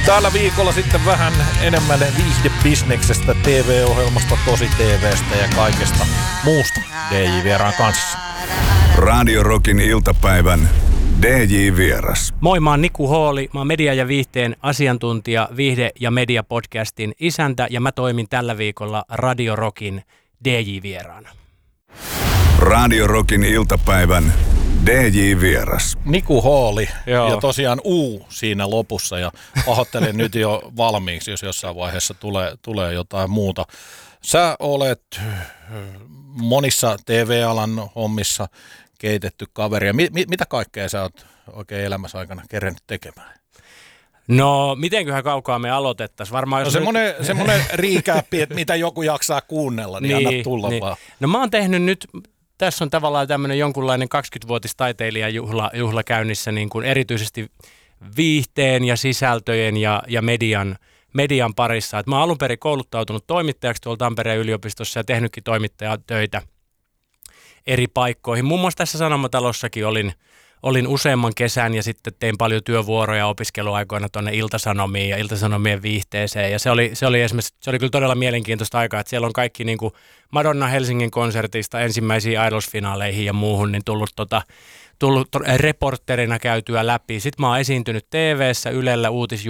Tällä viikolla sitten vähän enemmän viihdebisneksestä, TV-ohjelmasta, tosi TV:stä ja kaikesta muusta DJ-vieraan kanssa. Radio Rockin iltapäivän DJ-vieras. Moi, mä oon Niku Hooli, mä oon media- ja viihteen asiantuntija, viihde- ja media-podcastin isäntä ja mä toimin tällä viikolla Radio Rockin DJ-vieraana. Radio Rockin iltapäivän DJ-vieras. Niku Hooli ja tosiaan siinä lopussa ja pahoittelen nyt jo valmiiksi, jos jossain vaiheessa tulee jotain muuta. Sä olet monissa TV-alan hommissa keitetty kaveria. Mitä kaikkea sä oot oikein elämässä aikana kerennyt tekemään? No, mitenköhän kaukaa me aloitettaisiin? Varmaan semmoinen riikäppi, että mitä joku jaksaa kuunnella, niin anna tulla vaan. No mä oon tehnyt nyt, tässä on tavallaan tämmöinen jonkunlainen 20-vuotis taiteilijajuhla käynnissä, niin kuin erityisesti viihteen ja sisältöjen ja median parissa. Et mä oon alun perin kouluttautunut toimittajaksi tuolla Tampereen yliopistossa ja tehnytkin toimittajatöitä eri paikkoihin. Muun muassa tässä Sanomatalossakin olin useamman kesän ja sitten tein paljon työvuoroja opiskeluaikoina tuonne Ilta-Sanomiin ja Ilta-Sanomien viihteeseen. Ja se oli kyllä todella mielenkiintoista aikaa, että siellä on kaikki niin kuin Madonna Helsingin konsertista ensimmäisiin Idols-finaaleihin ja muuhun niin tullut reporterina käytyä läpi. Sitten mä oon esiintynyt TV:ssä, Ylellä,